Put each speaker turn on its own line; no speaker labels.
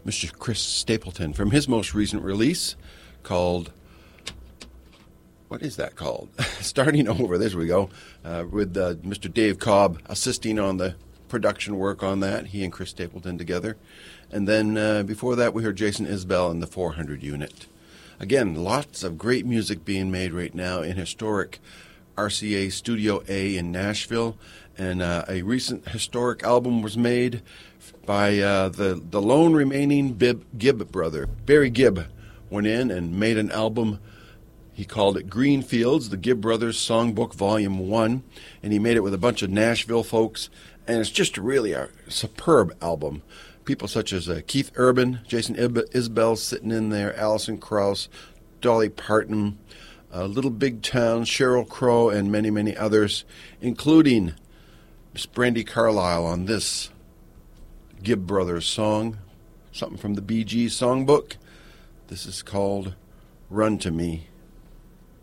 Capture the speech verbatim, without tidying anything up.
Mister Chris Stapleton from his most recent release called, what is that called? Starting Over, there we go, uh, with uh, Mister Dave Cobb assisting on the production work on that, he and Chris Stapleton together. And then uh, before that, we heard Jason Isbell and the four hundred unit. Again, lots of great music being made right now in historic R C A Studio A in Nashville. And uh, a recent historic album was made by uh, the, the lone remaining Bib, Gibb brother. Barry Gibb went in and made an album. He called it Greenfields, the Gibb Brothers Songbook Volume one. And he made it with a bunch of Nashville folks. And it's just really a superb album. People such as uh, Keith Urban, Jason Ib- Isbell sitting in there, Alison Krauss, Dolly Parton, uh, Little Big Town, Sheryl Crow, and many, many others, including Miss Brandi Carlile on this Gibb Brothers song, something from the Bee Gees songbook. This is called Run to Me.